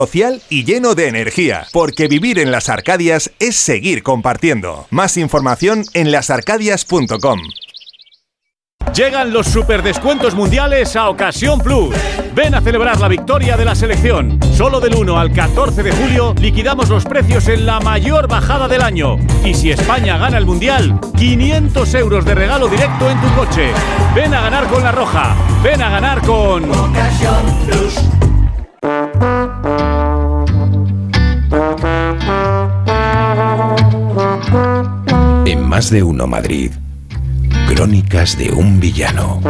social y lleno de energía, porque vivir en Las Arcadias es seguir compartiendo. Más información en lasarcadias.com. Llegan los superdescuentos mundiales a Ocasión Plus. Ven a celebrar la victoria de la selección. Solo del 1 al 14 de julio liquidamos los precios en la mayor bajada del año. Y si España gana el mundial, 500 euros de regalo directo en tu coche. Ven a ganar con La Roja. Ven a ganar con Ocasión Plus. En Más de Uno Madrid, crónicas de un villano.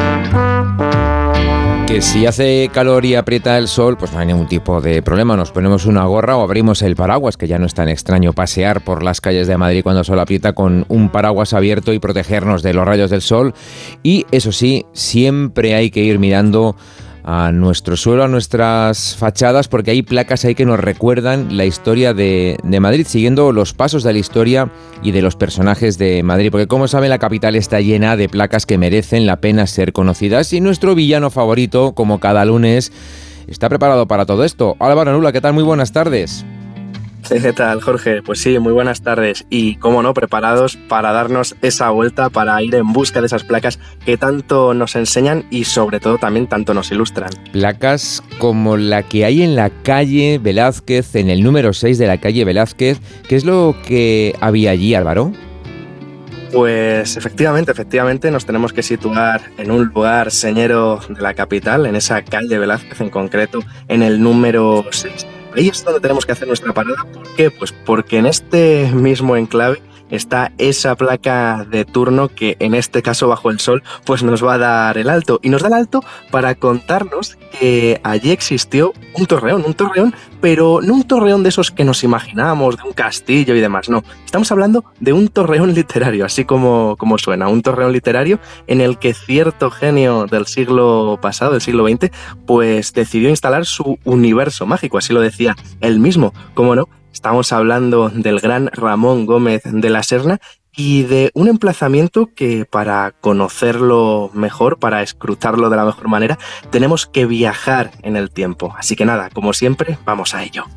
Que si hace calor y aprieta el sol, pues no hay ningún tipo de problema. Nos ponemos una gorra o abrimos el paraguas, que ya no es tan extraño pasear por las calles de Madrid cuando el sol aprieta con un paraguas abierto y protegernos de los rayos del sol. Y eso sí, siempre hay que ir mirando a nuestro suelo, a nuestras fachadas, porque hay placas ahí que nos recuerdan la historia de Madrid, siguiendo los pasos de la historia y de los personajes de Madrid, porque como saben, la capital está llena de placas que merecen la pena ser conocidas, y nuestro villano favorito, como cada lunes, está preparado para todo esto. Álvaro Nula, ¿qué tal? Muy buenas tardes. ¿Qué tal, Jorge? Pues sí, muy buenas tardes y, cómo no, preparados para darnos esa vuelta, para ir en busca de esas placas que tanto nos enseñan y sobre todo también tanto nos ilustran. Placas como la que hay en la calle Velázquez, en el número 6 de la calle Velázquez. ¿Qué es lo que había allí, Álvaro? Pues efectivamente nos tenemos que situar en un lugar señero de la capital, en esa calle Velázquez en concreto, en el número 6. Ahí es donde tenemos que hacer nuestra parada. ¿Por qué? Pues porque en este mismo enclave está esa placa de turno que, en este caso bajo el sol, pues nos va a dar el alto. Y nos da el alto para contarnos que allí existió un torreón, pero no un torreón de esos que nos imaginamos, de un castillo y demás, no. Estamos hablando de un torreón literario, así como suena, un torreón literario en el que cierto genio del siglo pasado, del siglo XX, pues decidió instalar su universo mágico, así lo decía él mismo, ¿cómo no? Estamos hablando del gran Ramón Gómez de la Serna y de un emplazamiento que, para conocerlo mejor, para escrutarlo de la mejor manera, tenemos que viajar en el tiempo. Así que nada, como siempre, vamos a ello.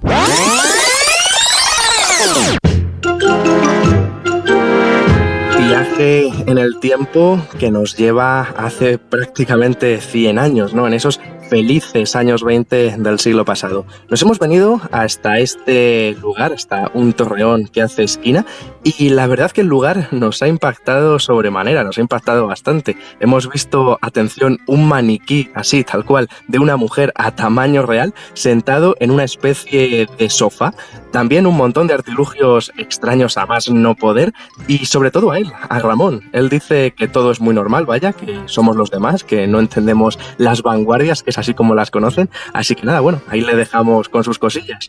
Viaje en el tiempo que nos lleva hace prácticamente 100 años, ¿no? En esos felices años 20 del siglo pasado. Nos hemos venido hasta este lugar, hasta un torreón que hace esquina, y la verdad que el lugar nos ha impactado sobremanera, nos ha impactado bastante. Hemos visto, atención, un maniquí así, tal cual, de una mujer a tamaño real, sentado en una especie de sofá. También un montón de artilugios extraños a más no poder, y sobre todo a él, a Ramón. Él dice que todo es muy normal, vaya, que somos los demás, que no entendemos las vanguardias, que es así como las conocen. Así que nada, bueno, ahí le dejamos con sus cosillas.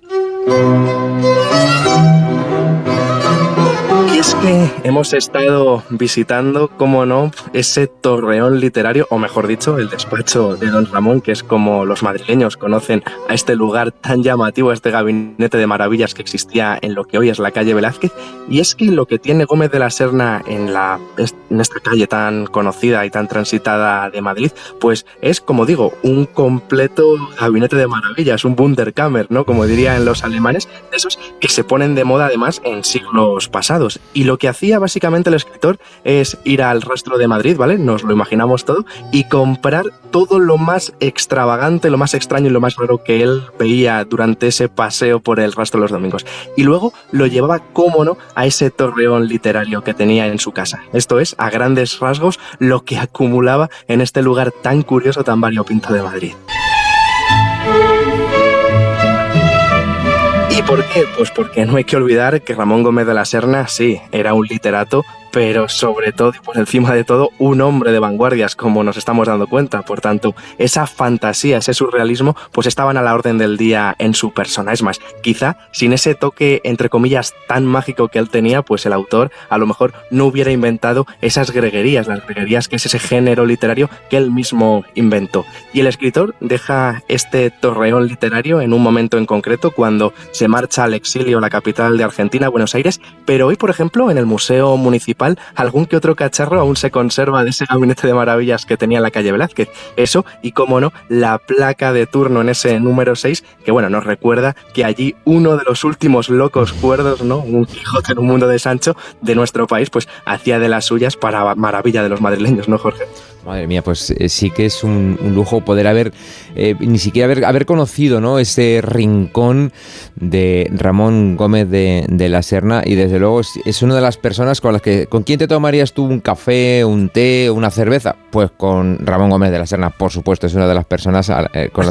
Y es que hemos estado visitando, cómo no, ese torreón literario, o mejor dicho, el despacho de don Ramón, que es como los madrileños conocen a este lugar tan llamativo, a este gabinete de maravillas que existía en lo que hoy es la calle Velázquez. Y es que lo que tiene Gómez de la Serna en esta calle tan conocida y tan transitada de Madrid, pues es, como digo, un completo gabinete de maravillas, un Wunderkammer, ¿no? Como dirían los alemanes, de esos que se ponen de moda además en siglos pasados. Y lo que hacía básicamente el escritor es ir al rastro de Madrid, ¿vale? Nos lo imaginamos todo, y comprar todo lo más extravagante, lo más extraño y lo más raro que él veía durante ese paseo por el rastro los domingos. Y luego lo llevaba, cómo no, a ese torreón literario que tenía en su casa. Esto es, a grandes rasgos, lo que acumulaba en este lugar tan curioso, tan variopinto de Madrid. ¿Y por qué? Pues porque no hay que olvidar que Ramón Gómez de la Serna, sí, era un literato, pero sobre todo y por encima de todo un hombre de vanguardias, como nos estamos dando cuenta. Por tanto, esa fantasía, ese surrealismo, pues estaban a la orden del día en su persona. Es más, quizá sin ese toque, entre comillas, tan mágico que él tenía, pues el autor a lo mejor no hubiera inventado esas greguerías, las greguerías que es ese género literario que él mismo inventó. Y el escritor deja este torreón literario en un momento en concreto, cuando se marcha al exilio a la capital de Argentina, Buenos Aires, pero hoy, por ejemplo, en el Museo Municipal principal, algún que otro cacharro aún se conserva de ese gabinete de maravillas que tenía en la calle Velázquez. Eso, y cómo no, la placa de turno en ese número 6, que bueno, nos recuerda que allí uno de los últimos locos cuerdos, ¿no? Un Quijote en un mundo de Sancho de nuestro país, pues hacía de las suyas para maravilla de los madrileños, ¿no, Jorge? Madre mía, pues sí que es un lujo poder haber, ni siquiera haber conocido, ¿no?, ese rincón de Ramón Gómez de la Serna, y desde luego es una de las personas con quién te tomarías tú un café, un té, una cerveza. Pues con Ramón Gómez de la Serna, por supuesto, es una de las personas con